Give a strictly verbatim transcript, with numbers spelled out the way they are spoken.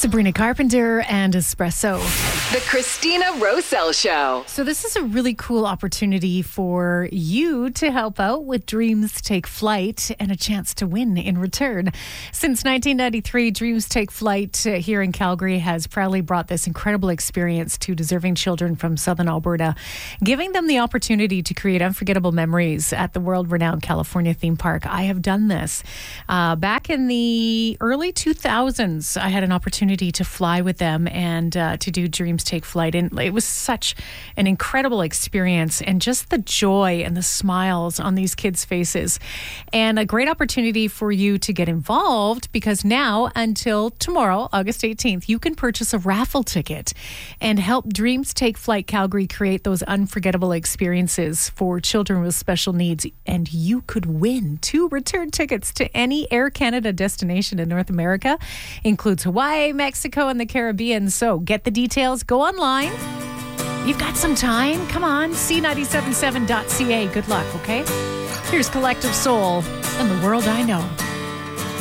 Sabrina Carpenter and Espresso. The Christina Rosell Show. So this is a really cool opportunity for you to help out with Dreams Take Flight and a chance to win in return. Since nineteen ninety-three, Dreams Take Flight uh, here in Calgary has proudly brought this incredible experience to deserving children from Southern Alberta, giving them the opportunity to create unforgettable memories at the world-renowned California theme park. I have done this. Uh, back in the early two thousands, I had an opportunity to fly with them and uh, to do Dreams Take Flight. And it was such an incredible experience, and just the joy and the smiles on these kids' faces. And a great opportunity for you to get involved, because now until tomorrow, August eighteenth, you can purchase a raffle ticket and help Dreams Take Flight Calgary create those unforgettable experiences for children with special needs. And you could win two return tickets to any Air Canada destination in North America. Includes Hawaii, Mexico, and the Caribbean. So get the details. Go online. You've got some time. Come on. C nine seven seven dot c a. Good luck, okay? Here's Collective Soul and The World I Know.